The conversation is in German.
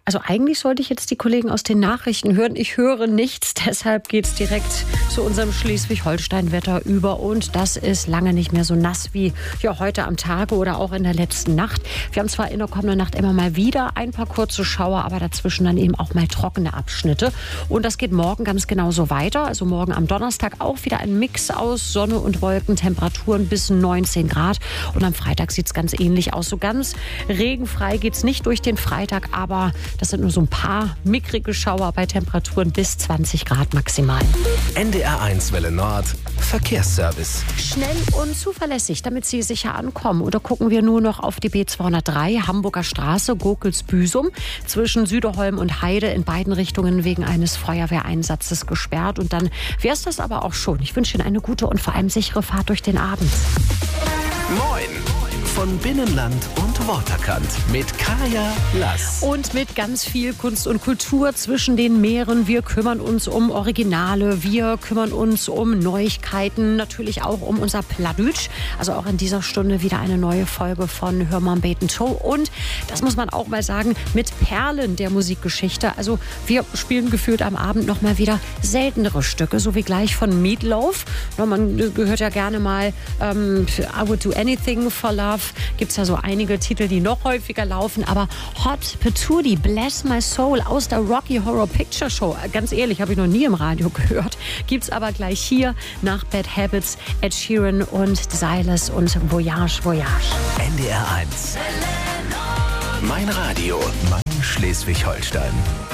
Also eigentlich sollte ich jetzt die Kollegen aus den Nachrichten hören. Ich höre nichts, deshalb geht's direkt zu unserem Schleswig-Holstein-Wetter über. Und das ist lange nicht mehr so nass wie heute am Tage oder auch in der letzten Nacht. Wir haben zwar in der kommenden Nacht immer mal wieder ein paar kurze Schauer, aber dazwischen dann eben auch mal trockene Abschnitte. Und das geht morgen ganz genauso weiter. Also morgen am Donnerstag auch wieder ein Mix aus Sonne und Wolken, Temperaturen bis 19 Grad. Und am Freitag sieht's ganz ähnlich aus. So ganz regenfrei geht's nicht durch den Freitag, aber das sind nur so ein paar mickrige Schauer bei Temperaturen bis 20 Grad maximal. NDR1 Welle Nord, Verkehrsservice. Schnell und zuverlässig, damit Sie sicher ankommen. Oder gucken wir nur noch auf die B203, Hamburger Straße, Gurkels-Büsum. Zwischen Süderholm und Heide in beiden Richtungen wegen eines Feuerwehreinsatzes gesperrt. Und dann wäre es das aber auch schon. Ich wünsche Ihnen eine gute und vor allem sichere Fahrt durch den Abend. Moin! Von Binnenland und Waterkant mit Kaya Lass. Und mit ganz viel Kunst und Kultur zwischen den Meeren. Wir kümmern uns um Originale, wir kümmern uns um Neuigkeiten, natürlich auch um unser Pladütsch. Also auch in dieser Stunde wieder eine neue Folge von Hör mal Beten Show. Und das muss man auch mal sagen, mit Perlen der Musikgeschichte. Also wir spielen gefühlt am Abend noch mal wieder seltenere Stücke, so wie gleich von Meatloaf. Man gehört ja gerne mal I Would Do Anything for Love. Gibt es ja so einige Titel, die noch häufiger laufen, aber Hot Patootie, Bless My Soul aus der Rocky Horror Picture Show, ganz ehrlich, habe ich noch nie im Radio gehört, gibt es aber gleich hier nach Bad Habits, Ed Sheeran und Silas und Voyage, Voyage. NDR1. Mein Radio, mein Schleswig-Holstein.